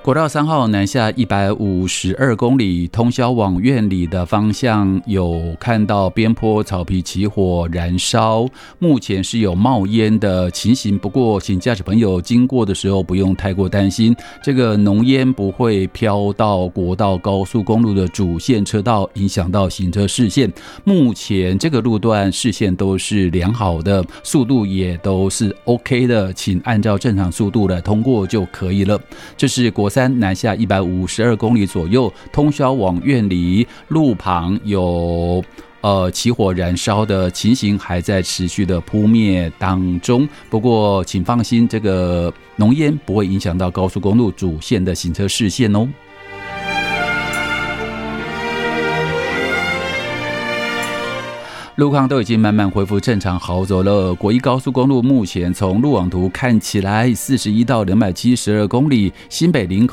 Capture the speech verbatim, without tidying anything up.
国道三号南下一百五十二公里，通霄往苑里的方向有看到边坡草皮起火燃烧，目前是有冒烟的情形，不过请驾驶朋友经过的时候不用太过担心，这个浓烟不会飘到国道高速公路的主线车道，影响到行车视线。目前这个路段视线都是良好的，速度也都是 OK 的，请按照正常速度来通过就可以了。这是国三南下一百五十二公里左右，通霄往苑里路旁有呃起火燃烧的情形还在持续的扑灭当中。不过请放心，这个浓烟不会影响到高速公路主线的行车视线哦。路况都已经慢慢恢复正常好走了。国一高速公路目前从路网图看起来四十一到两百七十二公里，新北林口